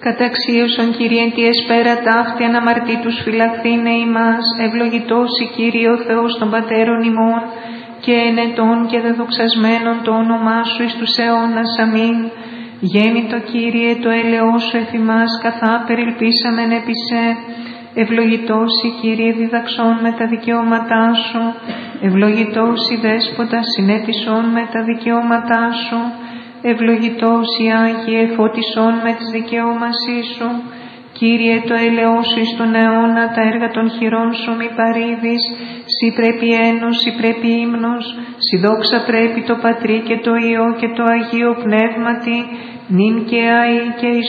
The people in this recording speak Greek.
Καταξίωσον Κύριε τη εσπέρα ταύτη αναμαρτήτους φυλαχθήνε ημάς, ευλογητός η Κύριε ο Θεός των Πατέρων ημών, και ενετών και δεδοξασμένων το όνομά Σου εις τους αιώνας. Αμήν. Γέννητο Κύριε το έλεος Σου εφ' ημάς, καθά περιλπίσαμεν επί Σε. Ευλογητός η Κύριε διδαξών με τα δικαιώματά Σου, ευλογητός η Δέσποτα συνέτησον με τα δικαιώματά Σου, ευλογητός η Άγιε φώτισον με τις δικαιώμασή Σου. Κύριε το έλεος Σου εις τον αιώνα, τα έργα των χειρών Σου μη παρήδεις. Συ πρέπει ένος, Συ πρέπει ύμνος, Συ δόξα πρέπει το Πατρί και το Υιό και το Αγίο Πνεύματι, νυν και αεί και εις